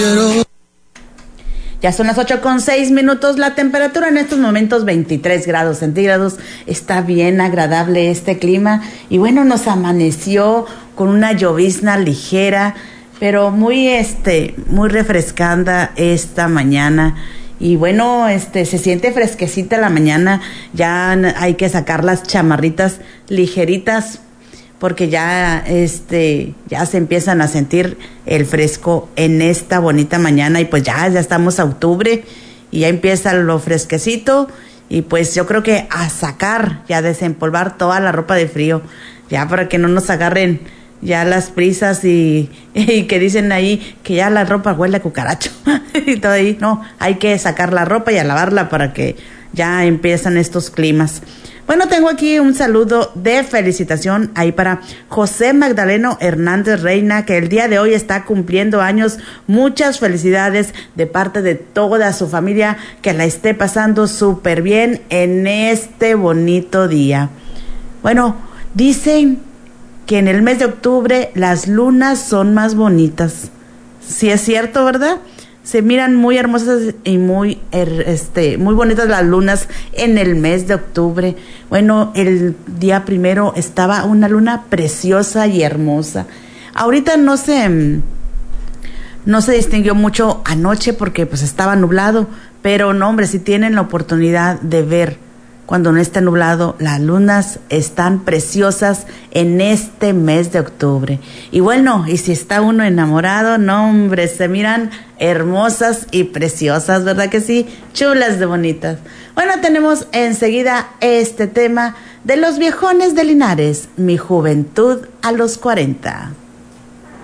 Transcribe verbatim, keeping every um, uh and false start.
Ya son las ocho con seis minutos, la temperatura en estos momentos veintitrés grados centígrados, está bien agradable este clima y bueno, nos amaneció con una llovizna ligera, pero muy este, muy refrescante esta mañana. Y bueno, este, se siente fresquecita la mañana, ya hay que sacar las chamarritas ligeritas, porque ya este ya se empiezan a sentir el fresco en esta bonita mañana y pues ya ya estamos a octubre y ya empieza lo fresquecito y pues yo creo que a sacar y a desempolvar toda la ropa de frío ya para que no nos agarren ya las prisas y, y que dicen ahí que ya la ropa huele a cucaracho y todo ahí. No, hay que sacar la ropa y a lavarla para que ya empiezan estos climas. Bueno, tengo aquí un saludo de felicitación ahí para José Magdaleno Hernández Reina, que el día de hoy está cumpliendo años. Muchas felicidades de parte de toda su familia, que la esté pasando súper bien en este bonito día. Bueno, dicen que en el mes de octubre las lunas son más bonitas. Sí es cierto, ¿verdad? Se miran muy hermosas y muy este muy bonitas las lunas en el mes de octubre. Bueno, el día primero estaba una luna preciosa y hermosa. Ahorita no se no se distinguió mucho anoche porque pues estaba nublado, pero no, hombre, si tienen la oportunidad de ver cuando no está nublado, las lunas están preciosas en este mes de octubre. Y bueno, y si está uno enamorado, no, hombre, se miran hermosas y preciosas, ¿verdad que sí? Chulas de bonitas. Bueno, tenemos enseguida este tema de los viejones de Linares, mi juventud a los cuarenta.